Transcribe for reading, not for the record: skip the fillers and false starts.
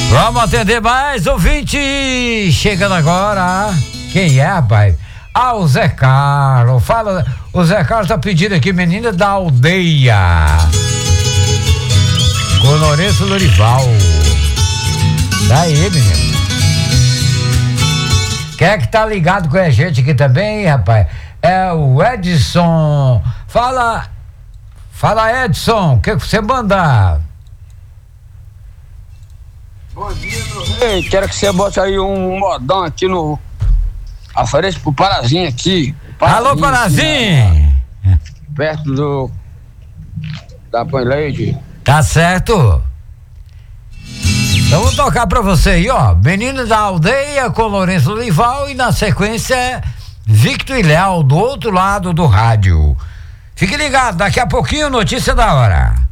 Vamos atender mais ouvinte. Chegando agora. Quem é, rapaz? O Zé Carlos. Fala, o Zé Carlos tá pedindo aqui, menina da aldeia. Com Lourenço Lorival. Daí, menino. Quem é que tá ligado com a gente aqui também, rapaz? É o Edson. Fala, Edson, o que você manda? Bom dia, meu rei. Quero que você bote aí um modão aqui no. Oferece pro Parazinho aqui. Alô, Parazinho! Perto da Põe Leite. Tá certo? Então vou tocar pra você aí, ó. Menino da Aldeia com Lourenço Lorival e na sequência Victor e Léo do outro lado do rádio. Fique ligado, daqui a pouquinho notícia da hora.